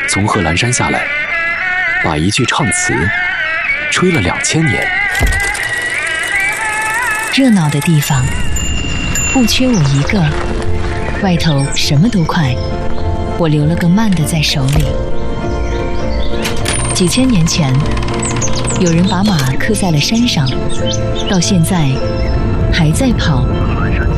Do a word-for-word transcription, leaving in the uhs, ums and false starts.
从贺兰山下来，把一句唱词吹了两千年。 热闹的地方不缺我一个，外头什么都快，我留了个慢的在手里。几千年前，有人把马刻在了山上，到现在还在跑。